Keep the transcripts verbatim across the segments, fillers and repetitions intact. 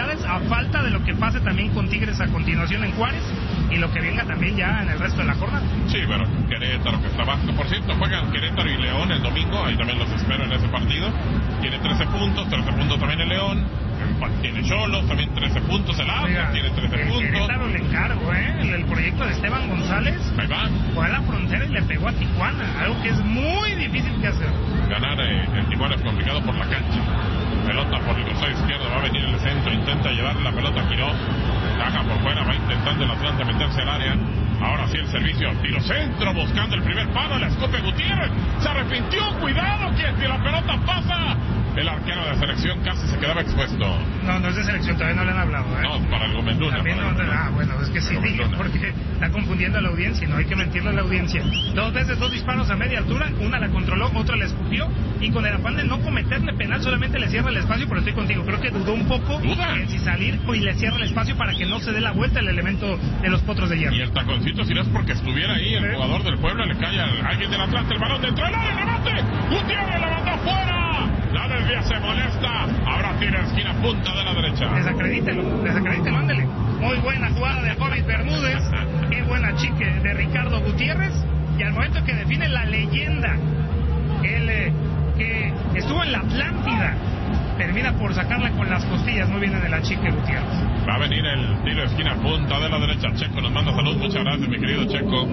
posibilidades a falta de lo que pase también con Tigres a continuación en Juárez y lo que venga también ya en el resto de la jornada. Sí, bueno, Querétaro que está bajo. Por cierto, juegan Querétaro y León el domingo, ahí también los espero en ese partido. Tiene trece puntos, trece puntos también el León. Tiene Cholos, también trece puntos el Atlas, tiene trece el puntos. Querétaro le encargo, ¿eh? El, el proyecto de Esteban González ahí va. Fue a la frontera y le pegó a Tijuana, algo que es muy difícil de hacer. Ganar eh, en Tijuana es complicado por la cancha. Pelota por el costado izquierdo, va a venir el centro, intenta llevarle la pelota a Quiroz, caja por fuera, va intentando el Atlante meterse al área. Ahora sí el servicio, tiro centro, buscando el primer palo, la escope Gutiérrez, se arrepintió, cuidado, que si la pelota pasa, el arquero de la selección casi se quedaba expuesto. No, no es de selección, todavía no le han hablado, ¿eh? No, para el Gómez Luna. También no, ah, bueno, es que sí, digo, porque está confundiendo a la audiencia, no hay que mentirle a la audiencia. Dos veces, dos disparos a media altura, una la controló, otra la escupió, y con el afán de no cometerle penal, solamente le cierra el espacio, pero estoy contigo, creo que dudó un poco ¿Duda? en si salir y le cierra el espacio para que no se dé la vuelta el elemento de los potros de hierro. Y el taconcito, si no es porque estuviera ahí, el ¿Eh? jugador del Puebla le cae a alguien del Atlante, el balón dentro del área, remate, Gutiérrez la mandó fuera, la desvía, se molesta, ahora tira esquina, punta de la derecha. Desacredítelo, desacredítelo, ándele. Muy buena jugada de Hobbit Bermúdez, qué buena chique de Ricardo Gutiérrez, y al momento que define la leyenda, el eh, que estuvo en la Atlántida, termina por sacarla con las costillas, muy bien en el achique Gutiérrez. Va a venir el tiro de esquina, punta de la derecha. Checo nos manda salud, muchas gracias mi querido Checo.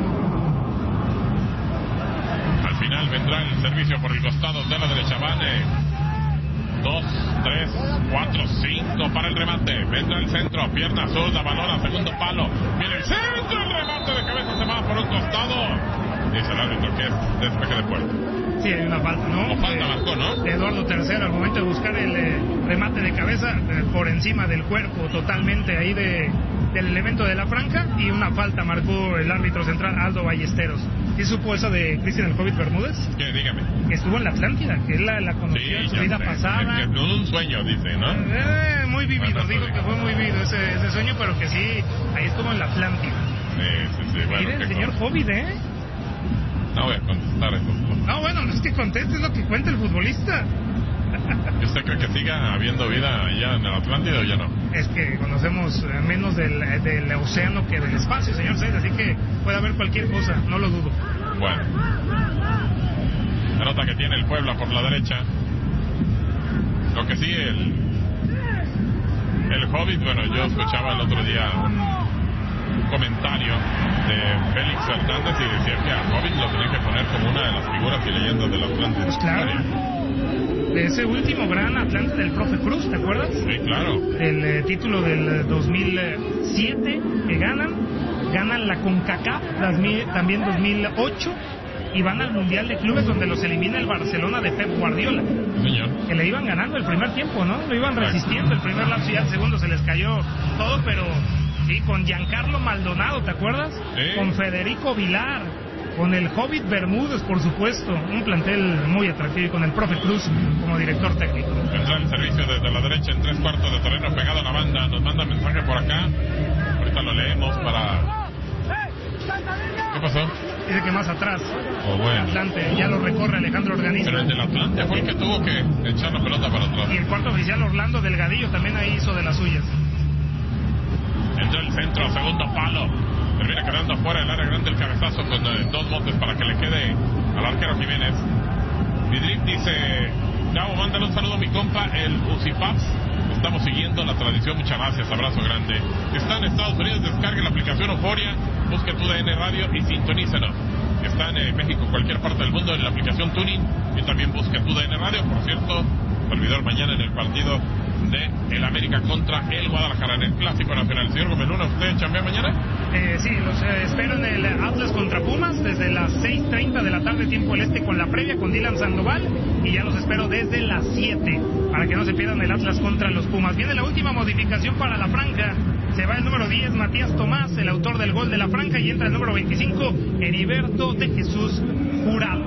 Al final vendrá el servicio por el costado de la derecha. Van eh, dos, tres, cuatro, cinco para el remate. Vendrá el centro, pierna zurda, balón a segundo palo. Viene el centro, el remate de cabeza se va por un costado. Dice el árbitro que es despeje de puerta. Sí, hay una falta, ¿no? O falta eh, marcó, ¿no? Eduardo Tercero, al momento de buscar el eh, remate de cabeza eh, por encima del cuerpo, totalmente ahí de del elemento de la franja, y una falta marcó el árbitro central Aldo Ballesteros. ¿Sí supo eso de Cristian el Hobbit Bermúdez? ¿Qué? Dígame. Que estuvo en la Atlántida, que él la, la conoció sí, en su vida sé. pasada. Es que un sueño, dice, ¿no? Eh, muy vivido, bueno, digo que fue muy vivido ese, ese sueño, pero que sí, ahí estuvo en la Atlántida. Sí, sí, sí. Bueno, mire el señor cosa. Hobbit, ¿eh? No voy a contestar esas cosas. No, bueno, no es que conteste, es lo que cuenta el futbolista. ¿Y usted cree que siga habiendo vida allá en el Atlántida o ya no? Es que conocemos menos del, del océano que del espacio, señor Seid, así que puede haber cualquier cosa, no lo dudo. Bueno. La nota que tiene el Puebla por la derecha. Lo que sí, el... El Hobbit, bueno, yo escuchaba el otro día un comentario de Félix Fernández y decía que a Hobbit lo tenía que poner como una de las figuras y leyendas del Atlántida. Pues claro. De ese último gran Atlante del profe Cruz, ¿te acuerdas? Sí, claro. El eh, título del dos mil siete que ganan, ganan la CONCACAF también dos mil ocho y van al Mundial de Clubes donde los elimina el Barcelona de Pep Guardiola. Señor. Que le iban ganando el primer tiempo, ¿no? Lo iban resistiendo el primer lapso y al segundo se les cayó todo, pero sí, con Giancarlo Maldonado, ¿te acuerdas? Sí. Con Federico Vilar, con el Hobbit Bermúdez, por supuesto, un plantel muy atractivo, y con el profe Cruz como director técnico. Entra el servicio desde la derecha en tres cuartos de terreno pegado a la banda, nos manda mensaje por acá, ahorita lo leemos para... ¿Qué pasó? Dice que más atrás, oh, bueno. Atlante, ya lo recorre Alejandro Organista. Pero el del Atlante fue el que tuvo que echar la pelota para atrás. Y el cuarto oficial Orlando Delgadillo también ahí hizo de las suyas. Entra el centro, segundo palo. Termina quedando afuera del área grande el cabezazo con eh, dos botes para que le quede al arquero Jiménez. Vidric dice, Gabo, mándale un saludo a mi compa, el Ucipaps. Estamos siguiendo la tradición, muchas gracias, abrazo grande. Está en Estados Unidos, descargue la aplicación Euforia, busque tu D N Radio y sintonícenos. Está en eh, México, cualquier parte del mundo, en la aplicación Tuning, y también busque tu D N Radio. Por cierto, servidor mañana en el partido de el América contra el Guadalajara en el Clásico Nacional. Señor Gómez Luna, ¿usted chambea mañana? Eh, sí, los eh, espero en el Atlas contra Pumas desde las seis treinta de la tarde, tiempo del este, con la previa con Dylan Sandoval, y ya los espero desde las siete para que no se pierdan el Atlas contra los Pumas. Viene la última modificación para la franja. Se va el número diez, Matías Tomás, el autor del gol de la franja, y entra el número veinticinco, Heriberto de Jesús Jurado.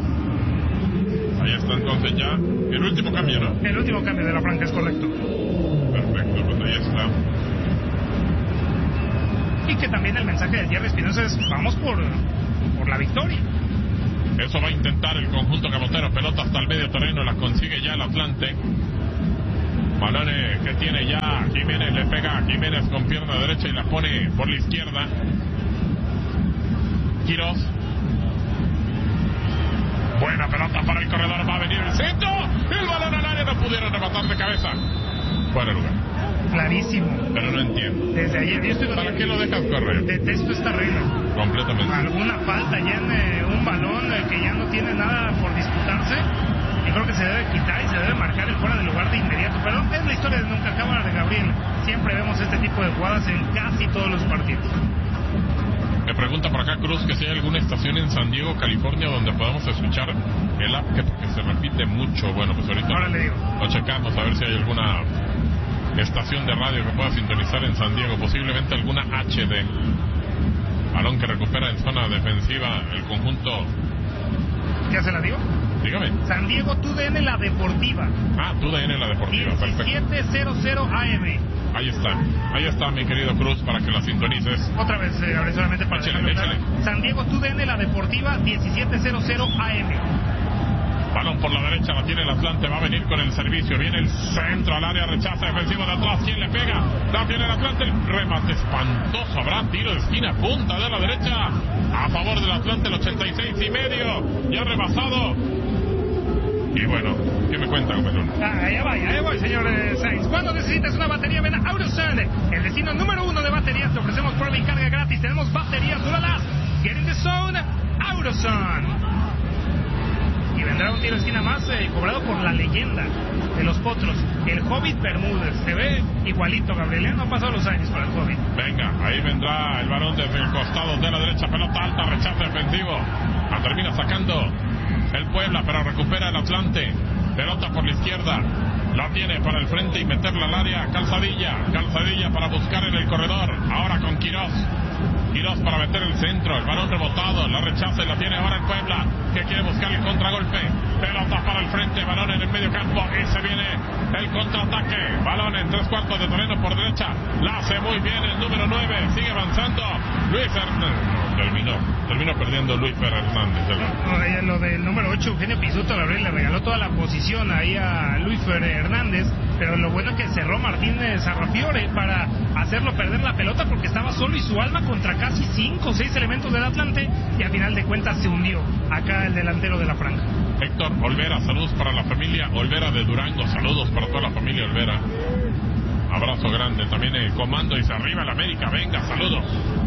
Ahí está entonces ya el último cambio, ¿no? El último cambio de la franja, es correcto. Perfecto, pues ahí está. Y que también el mensaje de Jerry Espinosa es, vamos por, por la victoria. Eso va a intentar el conjunto camotero, pelota hasta el medio terreno, la consigue ya el Atlante. Balones que tiene ya pega a Jiménez con pierna derecha y la pone por la izquierda. Quirós. Buena pelota para el corredor, va a venir el centro. El balón al área, no pudieron rematar de cabeza. Fuera de lugar. Clarísimo. Pero no entiendo. Desde ayer yo estoy con ¿Para el... qué lo dejas correr? Detesto esta regla. Completamente. Alguna falta ya en eh, un balón eh, que ya no tiene nada por disputarse. Yo creo que se debe quitar y se debe marcar el fuera de lugar de inmediato. Pero es la historia de nunca acaba de Gabriel. Siempre vemos este tipo de jugadas en casi todos los partidos. Me pregunta por acá Cruz que si hay alguna estación en San Diego, California, donde podamos escuchar el app, que porque se repite mucho. Bueno, pues ahorita Ahora le digo. lo checamos a ver si hay alguna estación de radio que pueda sintonizar en San Diego, posiblemente alguna H D. Balón que recupera en zona defensiva el conjunto. ¿Ya se la digo? Dígame. San Diego T U D N La Deportiva. Ah, T U D N La Deportiva, perfecto. diecisiete cero A M. Ahí está, ahí está mi querido Cruz para que la sintonices. Otra vez, eh, ahora solamente para Échale, dejarlo claro. échale. San Diego T U D N La Deportiva diecisiete cero A M. Balón por la derecha, la tiene el Atlante, va a venir con el servicio, viene el centro al área, rechaza defensivo de atrás, ¿quién le pega? La tiene el Atlante, el remate espantoso, habrá tiro de esquina, punta de la derecha, a favor del Atlante, el ochenta y seis y medio, ya rebasado. Y bueno, ¿qué me cuenta, compañero? Ah, allá va, allá voy, señor eh, Sainz. Cuando necesitas una batería, ven a AutoZone, el destino número uno de baterías. Te ofrecemos prueba y carga gratis. Tenemos baterías Duralas. Get in the zone, AutoZone. Y vendrá un tiro de esquina más eh, cobrado por la leyenda de los potros, el Hobbit Bermúdez. Se ve igualito, Gabriel, ¿eh? No han pasado los años para el Hobbit. Venga, ahí vendrá el balón desde el costado de la derecha, pelota alta, rechazo defensivo. La termina sacando el Puebla, pero recupera el Atlante. Pelota por la izquierda, la tiene para el frente y meterla al área. Calzadilla, Calzadilla para buscar en el corredor. Ahora con Quirós. Quirós para meter el centro, el balón rebotado, la rechaza y la tiene ahora el Puebla, que quiere buscar el contragolpe. Pelota para el frente, balón en el medio campo y se viene el contraataque. Balón en tres cuartos de terreno por derecha, la hace muy bien el número nueve, sigue avanzando Luis Hernández. No, terminó, terminó perdiendo Luis Hernández. No, no, lo del número ocho, Eugenio Pisuto, Gabriel, le regaló toda la posición ahí a Luis Hernández, pero lo bueno es que cerró Martínez Arrafiore para hacerlo perder la pelota porque estaba solo y su alma contra casi cinco o seis elementos del Atlante y a final de cuentas se hundió acá el delantero de la franja. Héctor Olvera, saludos para la familia Olvera de Durango, saludos para toda la familia Olvera, abrazo grande. También el comando dice arriba el América, venga, saludos.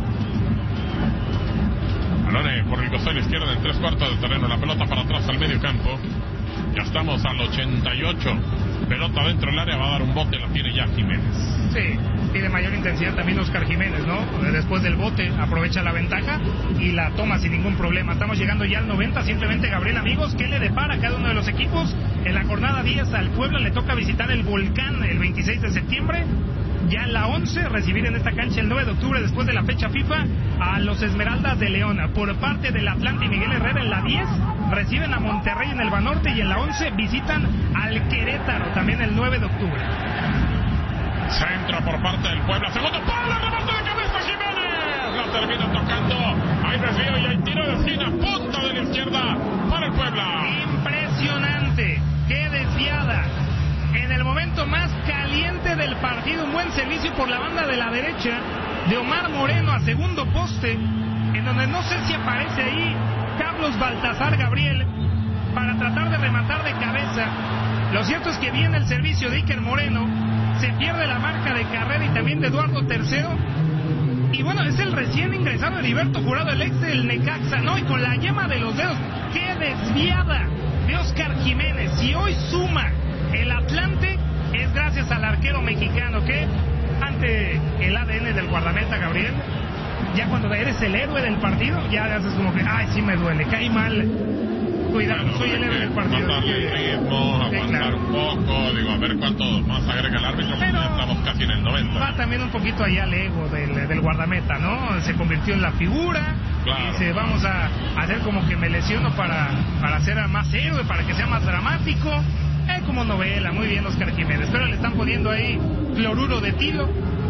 Balone por el costado izquierdo en tres cuartos de terreno, la pelota para atrás al medio campo. Ya estamos al ochenta y ocho, pelota dentro del área, va a dar un bote, la tiene ya Jiménez. Sí, tiene mayor intensidad también Oscar Jiménez, ¿no? Después del bote aprovecha la ventaja y la toma sin ningún problema. Estamos llegando ya al noventa, simplemente Gabriel, amigos, ¿qué le depara a cada uno de los equipos? En la jornada diez al Puebla le toca visitar el Volcán el veintiséis de septiembre. Ya en la once, recibir en esta cancha el nueve de octubre, después de la fecha FIFA, a los Esmeraldas de León. Por parte del Atlante y Miguel Herrera en la diez, reciben a Monterrey en el Banorte y en la once visitan al Querétaro, también el nueve de octubre. Centro por parte del Puebla, segundo palo, remate de cabeza Jiménez, la termina tocando, hay desvío y hay tiro de esquina, punta de la izquierda para el Puebla. Impresionante, qué desviada. En el momento más caliente del partido, un buen servicio por la banda de la derecha de Omar Moreno a segundo poste, en donde no sé si aparece ahí Carlos Baltasar Gabriel para tratar de rematar de cabeza. Lo cierto es que viene el servicio de Iker Moreno, se pierde la marca de carrera y también de Eduardo Tercero. Y bueno, es el recién ingresado Heriberto Jurado, el ex del Necaxa, ¿no? Y con la yema de los dedos, qué desviada de Oscar Jiménez. Y hoy suma el Atlante, es gracias al arquero mexicano que, ante el A D N del guardameta, Gabriel, ya cuando eres el héroe del partido, ya haces como que, ay, sí me duele, caí mal. Cuidado, bueno, soy el héroe del partido. Bajarle el ritmo, sí, aguantar claro. un poco, digo, a ver cuánto más agrega el árbitro, pero ya estamos casi en el noventa. Va también un poquito allá al ego del, del guardameta, ¿no? Se convirtió en la figura, claro, y dice, vamos a hacer como que me lesiono para, para ser más héroe, para que sea más dramático. Eh, como novela, muy bien Oscar Jiménez, pero le están poniendo ahí cloruro de tilo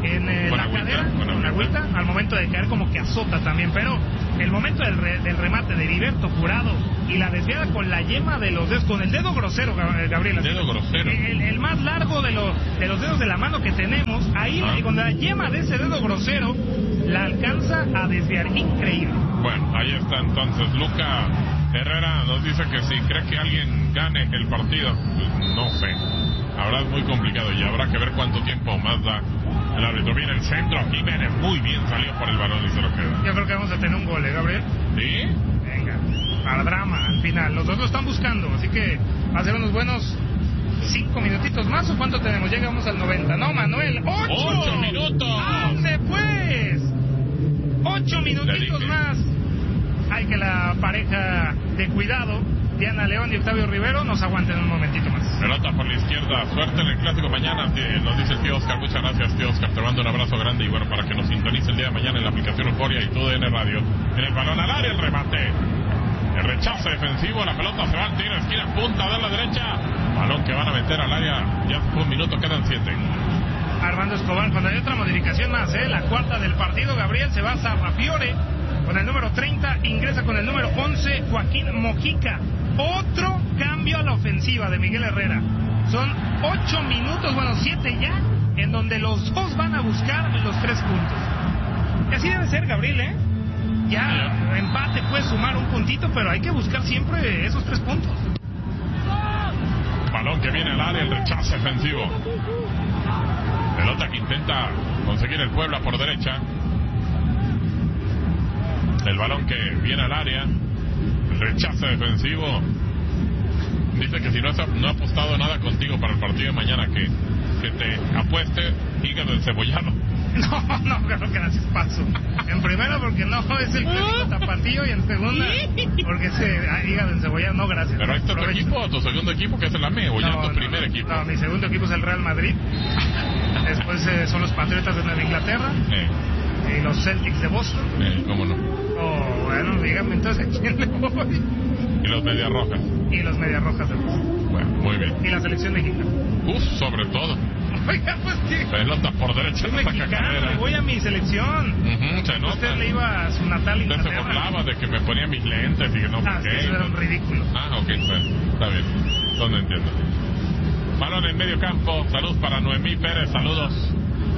en eh, la agüita, cadera, con con agüita. agüita, al momento de caer como que azota también, pero el momento del, re, del remate de Heriberto Jurado y la desviada con la yema de los dedos, con el dedo grosero, Gabriel. Dedo grosero. El, el más largo de, lo, de los dedos de la mano que tenemos, ahí ah. con la yema de ese dedo grosero, la alcanza a desviar, increíble. Bueno, ahí está entonces. Luca Herrera nos dice que si cree que alguien gane el partido, pues no sé. Ahora es muy complicado y habrá que ver cuánto tiempo más da el árbitro. Viene el centro, Jiménez muy bien salió por el balón y se lo queda. Yo creo que vamos a tener un gol, ¿eh, Gabriel? ¿Sí? Venga, para drama al final. Los dos lo están buscando, así que va a ser unos buenos cinco minutitos más. ¿O cuánto tenemos? Llegamos al noventa. No, Manuel, ocho. ¡Ocho minutos! ¡Ande pues! Ocho minutitos más. Hay que la pareja de cuidado, Diana León y Octavio Rivero, nos aguanten un momentito más. Pelota por la izquierda, suerte en el clásico mañana, nos dice el tío Oscar. Muchas gracias, tío Oscar, te mando un abrazo grande y bueno, para que nos sintonice el día de mañana en la aplicación Euforia y T U D N Radio. En el balón al área, el remate, el rechazo defensivo, la pelota se va al tiro, esquina, punta de la derecha, balón que van a meter al área, ya un minuto, quedan siete. Armando Escobar, cuando hay otra modificación más, ¿eh? La cuarta del partido, Gabriel se va a Sarrafiore con el número treinta, ingresa con el número once, Joaquín Mojica. Otro cambio a la ofensiva de Miguel Herrera. Son ocho minutos, bueno, siete ya, en donde los dos van a buscar los tres puntos. Y así debe ser, Gabriel, ¿eh? Ya, empate puede sumar un puntito, pero hay que buscar siempre esos tres puntos. Balón que viene al área, el rechazo defensivo. Pelota que intenta conseguir el Puebla por derecha. El balón que viene al área, el rechazo defensivo. Dice que si no, has, no ha apostado nada contigo para el partido de mañana, que, que te apueste hígado encebollado. No, no, creo que gracias paso. En primera porque no es el clásico tapatío y en segunda porque ese ah, hígado encebollado, no gracias. Pero ahí está tu equipo, o tu segundo equipo que es el A M E, o no, ya tu no, primer no, equipo. No, mi segundo equipo es el Real Madrid. Después eh, son los Patriotas de Nueva Inglaterra. Eh. Y los Celtics de Boston. Eh, ¿Cómo no? Oh, bueno, dígame entonces a quién le voy. Y los Medias Rojas. Y los Medias Rojas de Boston. Bueno, muy bien. Y la selección mexicana. Uf, sobre todo. Oiga, pues que... Pelota por derecha, no saca carrera. Me voy a mi selección. Uh-huh, se nota. Usted le iba a su natal Inglaterra. Usted se burlaba de que me ponía mis lentes y que no... Ah, sí, eso era un ridículo. Ah, ok, bueno, está bien. No entiendo. Balón en medio campo. Salud para Noemí Pérez, saludos.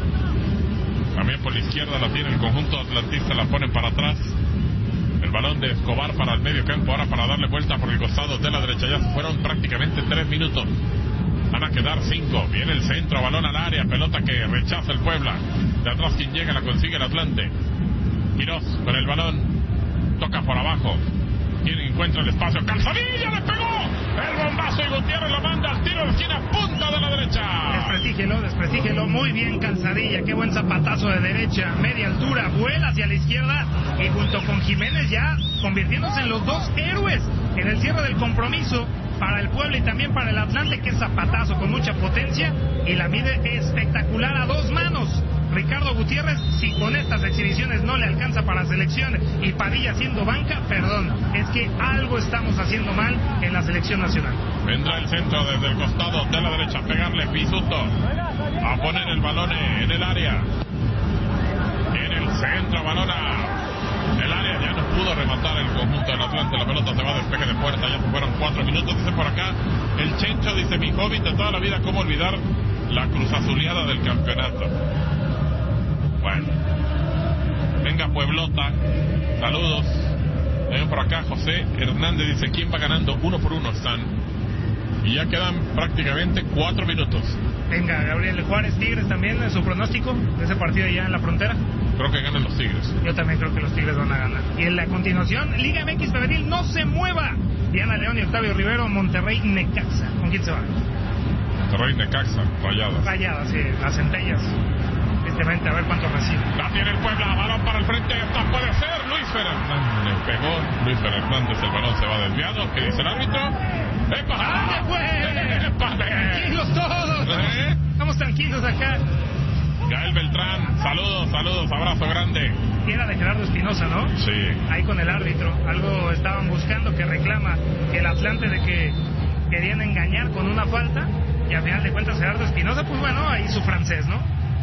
También por la izquierda la tiene el conjunto atlantista, la ponen para atrás. El balón de Escobar para el medio campo, ahora para darle vuelta por el costado de la derecha. Ya se fueron prácticamente tres minutos. Van a quedar cinco. Viene el centro, balón al área, pelota que rechaza el Puebla. De atrás quien llega la consigue el Atlante. Quirós con el balón. Toca por abajo. Quien encuentra el espacio. ¡Calzadilla le pegó! El bombazo y Gutiérrez lo manda al tiro de esquina, punta de la derecha. Desprestígelo, desprestígelo. Muy bien Calzadilla. Qué buen zapatazo de derecha. Media altura. Vuela hacia la izquierda. Y junto con Jiménez ya convirtiéndose en los dos héroes en el cierre del compromiso para el Puebla y también para el Atlante. Que zapatazo con mucha potencia. Y la mide espectacular a dos manos. Ricardo Gutiérrez, si con estas exhibiciones no le alcanza para la selección y Padilla haciendo banca, perdón, es que algo estamos haciendo mal en la selección nacional. Vendrá el centro desde el costado de la derecha, pegarle Pisuto, a poner el balón en el área. En el centro, balón a el área, ya no pudo rematar el conjunto del Atlante, la pelota se va a despegue de puerta, ya se fueron cuatro minutos, dice por acá, el Chencho dice, mi hobby de toda la vida, cómo olvidar la cruzazuleada del campeonato. Bueno, venga Pueblota, saludos. Ven por acá José Hernández dice, ¿quién va ganando? Uno por uno están. Y ya quedan prácticamente cuatro minutos. Venga, Gabriel Juárez, Tigres también, en su pronóstico de ese partido allá en la frontera. Creo que ganan los Tigres. Yo también creo que los Tigres van a ganar. Y en la continuación, Liga M X Femenil, no se mueva. Diana León y Octavio Rivero, Monterrey Necaxa. ¿Con quién se va? Monterrey Necaxa, Rayadas. Rayadas, sí, las centellas. A ver cuánto recibe. La tiene el Puebla, balón para el frente, esta puede ser Luis Fernández. Le pegó Luis Fernández, el balón se va desviado. ¿Qué dice el árbitro? ¡Epa! ¡Ah, pues! ¡Epa! Tranquilos todos. ¿Eh? Estamos tranquilos acá. Gael Beltrán, saludos, saludos, abrazo grande. Y era de Gerardo Espinosa, ¿no? Sí. Ahí con el árbitro. Algo estaban buscando que reclama que el Atlante de que querían engañar con una falta. Y al final de cuentas Gerardo Espinosa, pues bueno, ahí su francés, ¿no?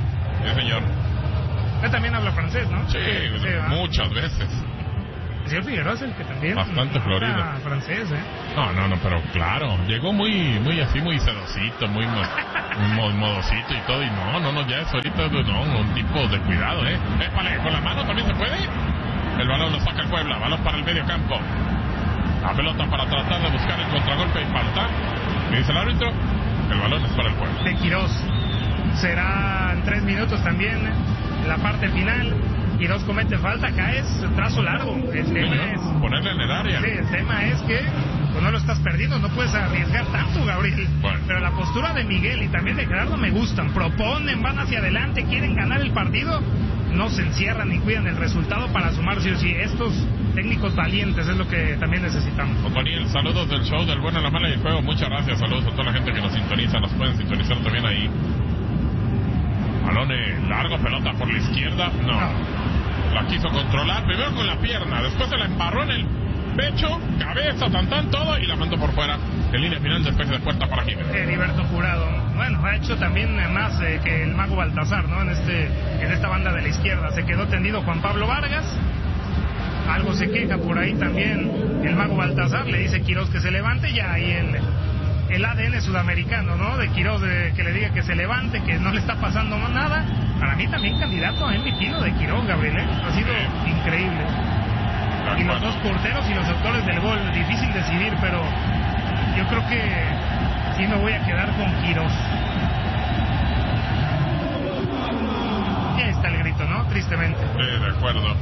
Sí, señor. Él también habla francés, ¿no? Sí, sí muchas ¿va? veces. El señor Figueroa es el que también... Bastante florido. francés, ¿eh? No, no, no, pero claro, llegó muy muy así, muy sedosito, muy, muy modosito y todo, y no, no, no, ya es ahorita, no, un tipo de cuidado, ¿eh? Épale, con la mano también se puede. El balón lo saca el Puebla, balón para el medio campo. La pelota para tratar de buscar el contragolpe y falta. ¿Qué dice el árbitro? El balón es para el Puebla. De Quirós. Será en tres minutos también la parte final. Quirós comete falta, acá es trazo largo. El tema sí, es ponerle en el área. Sí, el tema es que pues, no lo estás perdiendo, no puedes arriesgar tanto, Gabriel. Bueno. Pero la postura de Miguel y también de Gerardo me gustan. Proponen, van hacia adelante, quieren ganar el partido. No se encierran ni cuidan el resultado para sumar sí o sí. Estos técnicos valientes es lo que también necesitamos. Otoniel, saludos del show del bueno, la mala y el juego. Muchas gracias, saludos a toda la gente que nos sintoniza. Nos pueden sintonizar también ahí. Balón largo, pelota por la izquierda. No. no. La quiso controlar, primero con la pierna, después se la embarró en el pecho, cabeza, tan tan, todo, y la mandó por fuera. En línea final, después de puerta para Jiménez. Heriberto Jurado, bueno, ha hecho también más eh, que el mago Baltasar, ¿no? En este, en esta banda de la izquierda. Se quedó tendido Juan Pablo Vargas. Algo se queja por ahí también el mago Baltasar, le dice Quirós que se levante, ya ahí el, el A D N sudamericano, ¿no? De Quirós, de, que le diga que se levante, que no le está pasando nada. Para mí también candidato a M V P de Quirós, Gabriel, ¿eh? Ha sido sí. increíble. Y los dos porteros y los autores del gol, difícil decidir, pero yo creo que sí me voy a quedar con Quirós. Y ahí está el grito, ¿no? Tristemente. Sí, de acuerdo.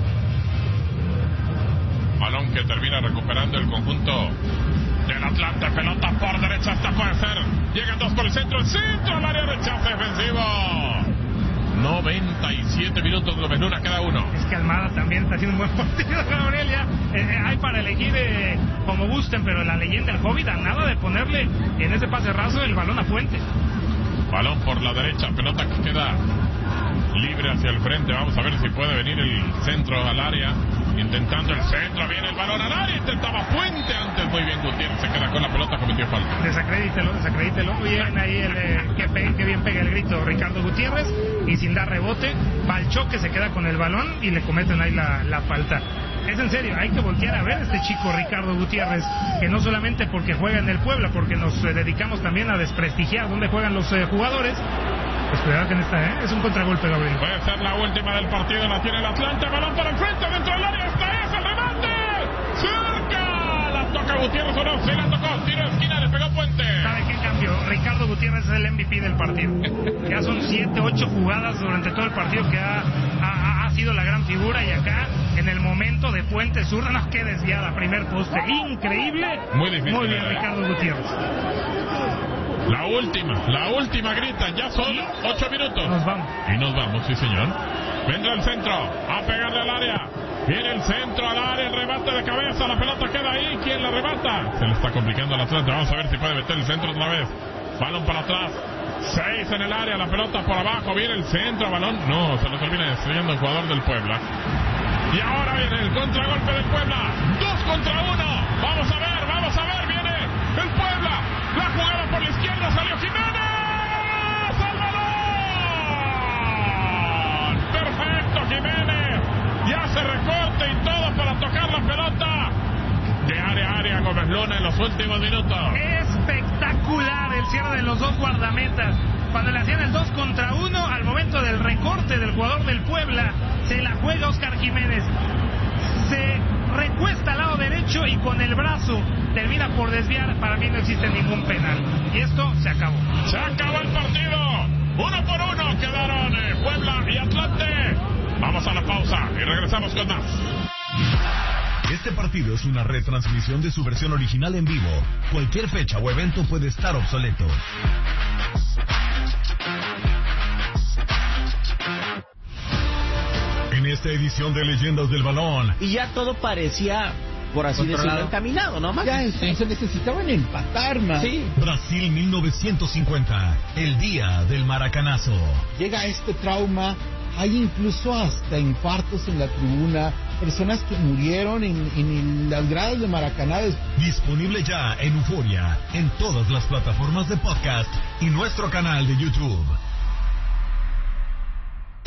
Balón que termina recuperando el conjunto del Atlante. Pelota por derecha, hasta puede ser. Llegan dos por el centro, el centro al área, rechazo defensivo. noventa y siete minutos, lo menor a cada uno. Es que Almada también está haciendo un buen partido, Gabriel. Ya, eh, hay para elegir eh, como gusten, pero la leyenda, el Hobbit, a nada de ponerle en ese pase raso el balón a Fuente. Balón por la derecha, pelota que queda libre hacia el frente. Vamos a ver si puede venir el centro al área. Intentando el centro, viene el balón al área, intentaba Fuente antes, muy bien Gutiérrez, se queda con la pelota, cometió falta. Desacredítelo, desacredítelo, bien ahí el eh, que, pegue, que bien pega el grito Ricardo Gutiérrez, y sin dar rebote, va al choque, se queda con el balón y le cometen ahí la, la falta. Es en serio, hay que voltear a ver a este chico Ricardo Gutiérrez, que no solamente porque juega en el Puebla, porque nos eh, dedicamos también a desprestigiar dónde juegan los eh, jugadores. Pues cuidado que en esta, ¿eh? Es un contragolpe, Gabriel. Puede ser la última del partido, la tiene el Atlante, balón para el frente, dentro del área, esta es el remate. ¡Cerca! La toca Gutiérrez o no, se la tocó, tiro de esquina, le pegó Puente. ¿Sabe qué cambió? Ricardo Gutiérrez es el M V P del partido. Ya son siete, ocho jugadas durante todo el partido que ha, ha, ha sido la gran figura, y acá, en el momento de Puente zurda, no, qué desviada, primer poste, increíble. Muy difícil. Muy bien, Ricardo Gutiérrez. La última, la última grita, ya son ocho minutos. Nos vamos. Y nos vamos, sí señor. Vendrá el centro, a pegarle al área. Viene el centro al área, el remate de cabeza, la pelota queda ahí. ¿Quién la remata? Se le está complicando al Atlante, vamos a ver si puede meter el centro otra vez. Balón para atrás, seis en el área, la pelota por abajo, viene el centro, balón. No, se lo termina estrellando el jugador del Puebla. Y ahora viene el contragolpe del Puebla. Dos contra uno. Vamos a ver, vamos a ver, viene el Puebla. La jugada por la izquierda, salió Jiménez. ¡Al balón! Perfecto, Jiménez. Ya se recorte y todo para tocar la pelota. De área a área, Gómez Luna en los últimos minutos. Espectacular el cierre de los dos guardametas. Cuando le hacían el dos contra uno, al momento del recorte del jugador del Puebla, se la juega Oscar Jiménez. Se recuesta al lado derecho y con el brazo termina por desviar. Para mí no existe ningún penal. Y esto se acabó. Se acabó el partido. Uno por uno quedaron eh, Puebla y Atlante. Vamos a la pausa y regresamos con más. Este partido es una retransmisión de su versión original en vivo. Cualquier fecha o evento puede estar obsoleto. En esta edición de Leyendas del Balón. Y ya todo parecía, por así decirlo, encaminado, ¿no? Más ya este, se necesitaban empatar, más. Sí. Brasil mil novecientos cincuenta, el día del maracanazo. Llega este trauma, hay incluso hasta infartos en la tribuna, personas que murieron en, en las gradas de Maracaná. Disponible ya en Euforia, en todas las plataformas de podcast y nuestro canal de YouTube.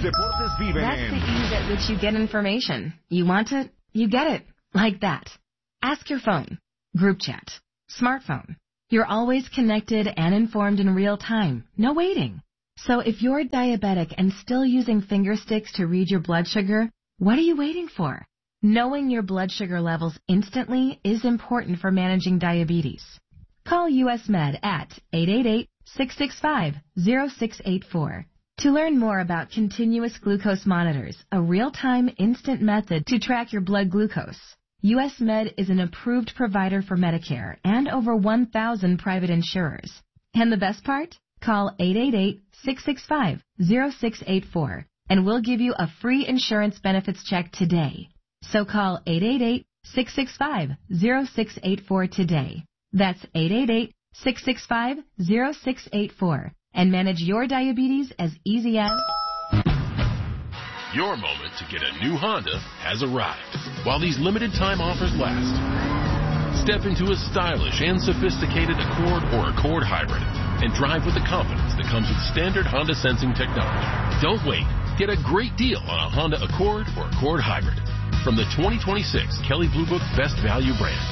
deportes viven That's en... the ease at which you get information. You want it, you get it. Like that. Ask your phone. Group chat. Smartphone. You're always connected and informed in real time. No waiting. So if you're diabetic and still using finger sticks to read your blood sugar, what are you waiting for? Knowing your blood sugar levels instantly is important for managing diabetes. Call U S Med at eight eight eight, six six five, zero six eight four. To learn more about continuous glucose monitors, a real-time instant method to track your blood glucose, U S Med is an approved provider for Medicare and over one thousand private insurers. And the best part? Call eight eight eight, six six five, zero six eight four and we'll give you a free insurance benefits check today. So call eight eight eight, six six five, zero six eight four today. That's eight eight eight, six six five, zero six eight four and manage your diabetes as easy as... Your moment to get a new Honda has arrived. While these limited time offers last, step into a stylish and sophisticated Accord or Accord Hybrid and drive with the confidence that comes with standard Honda sensing technology. Don't wait. Get a great deal on a Honda Accord or Accord Hybrid from the twenty twenty-six Kelley Blue Book Best Value brand.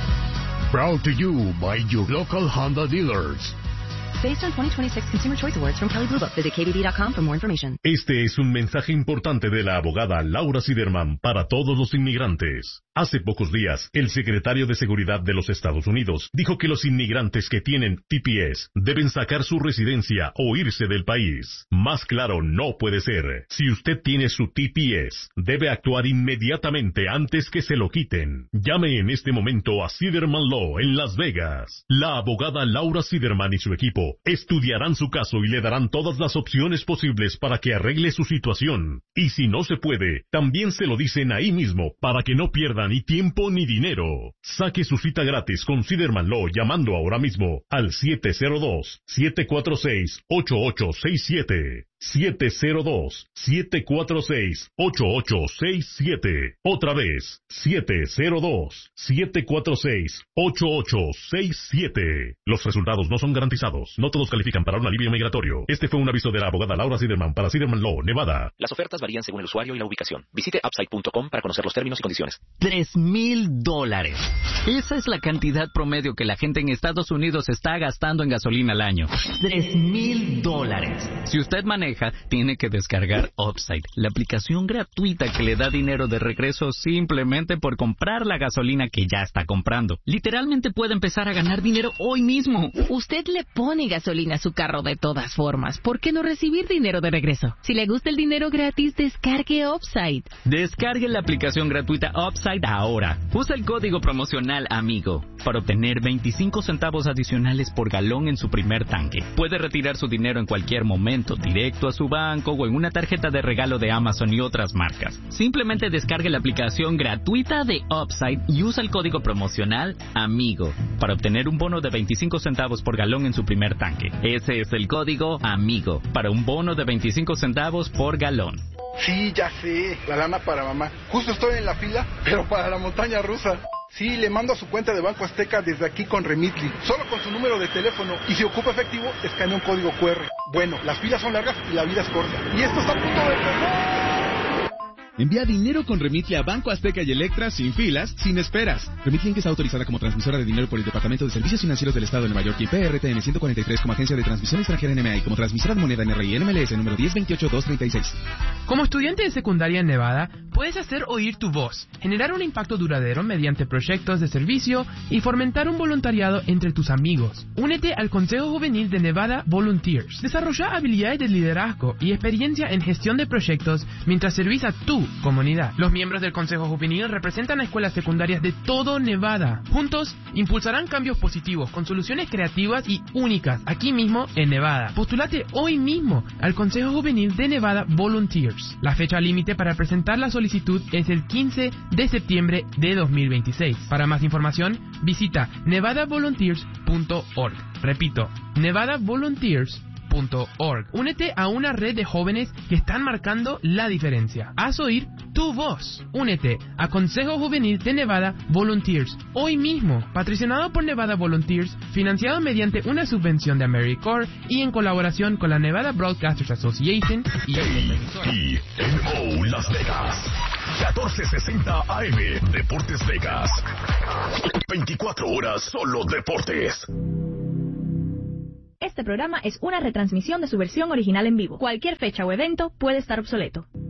Proud to you by your local Honda dealers. Based on twenty twenty-six Consumer Choice Awards from Kelley Blue Book. Visit K B B dot com for more information. Este es un mensaje importante de la abogada Laura Siderman para todos los inmigrantes. Hace pocos días, el secretario de Seguridad de los Estados Unidos dijo que los inmigrantes que tienen T P S deben sacar su residencia o irse del país. Más claro no puede ser. Si usted tiene su T P S, debe actuar inmediatamente antes que se lo quiten. Llame en este momento a Siderman Law en Las Vegas. La abogada Laura Siderman y su equipo estudiarán su caso y le darán todas las opciones posibles para que arregle su situación. Y si no se puede, también se lo dicen ahí mismo para que no pierda ni tiempo ni dinero. Saque su cita gratis con Siderman Law llamando ahora mismo al siete cero dos, siete cuatro seis, ocho ocho seis siete. siete cero dos, siete cuatro seis, ocho ocho seis siete. Otra vez, siete cero dos, siete cuatro seis, ocho ocho seis siete. Los resultados no son garantizados. No todos califican para un alivio migratorio. Este fue un aviso de la abogada Laura Siderman para Siderman Law, Nevada. Las ofertas varían según el usuario y la ubicación. Visite upside punto com para conocer los términos y condiciones. Tres mil dólares. Esa es la cantidad promedio que la gente en Estados Unidos está gastando en gasolina al año. Tres mil dólares. Si usted maneja, tiene que descargar Upside, la aplicación gratuita que le da dinero de regreso simplemente por comprar la gasolina que ya está comprando. Literalmente puede empezar a ganar dinero hoy mismo. Usted le pone gasolina a su carro de todas formas. ¿Por qué no recibir dinero de regreso? Si le gusta el dinero gratis, descargue Upside. Descargue la aplicación gratuita Upside ahora. Usa el código promocional AMIGO para obtener veinticinco centavos adicionales por galón en su primer tanque. Puede retirar su dinero en cualquier momento, directo a su banco o en una tarjeta de regalo de Amazon y otras marcas. Simplemente descargue la aplicación gratuita de Upside y usa el código promocional AMIGO para obtener un bono de veinticinco centavos por galón en su primer tanque. Ese es el código AMIGO para un bono de veinticinco centavos por galón. Sí, ya sé, la lana para mamá. Justo estoy en la fila, pero para la montaña rusa. Sí, le mando a su cuenta de Banco Azteca desde aquí con Remitly, solo con su número de teléfono. Y si ocupa efectivo, escanea un código cu erre. Bueno, las filas son largas y la vida es corta. Y esto está a punto de empezar. Envía dinero con Remitly a Banco Azteca y Electra sin filas, sin esperas. Remitly es autorizada como transmisora de dinero por el Departamento de Servicios Financieros del Estado de Nueva York y P R T N ciento cuarenta y tres como agencia de transmisión extranjera N M A y como transmisora de moneda N R I N M L S número diez veintiocho dos treinta y seis. Como estudiante de secundaria en Nevada, puedes hacer oír tu voz, generar un impacto duradero mediante proyectos de servicio y fomentar un voluntariado entre tus amigos. Únete al Consejo Juvenil de Nevada Volunteers. Desarrolla habilidades de liderazgo y experiencia en gestión de proyectos mientras servís a tu comunidad. Los miembros del Consejo Juvenil representan a escuelas secundarias de todo Nevada. Juntos, impulsarán cambios positivos con soluciones creativas y únicas aquí mismo en Nevada. Postulate hoy mismo al Consejo Juvenil de Nevada Volunteers. La fecha límite para presentar la solicitud es el quince de septiembre de dos mil veintiséis. Para más información, visita nevada volunteers punto org. Repito, nevada volunteers punto org. Únete a una red de jóvenes que están marcando la diferencia. Haz oír tu voz. Únete a Consejo Juvenil de Nevada Volunteers hoy mismo, patrocinado por Nevada Volunteers, financiado mediante una subvención de AmeriCorps y en colaboración con la Nevada Broadcasters Association y y N O Las Vegas. catorce sesenta A M Deportes Vegas. veinticuatro horas solo deportes. Este programa es una retransmisión de su versión original en vivo. Cualquier fecha o evento puede estar obsoleto.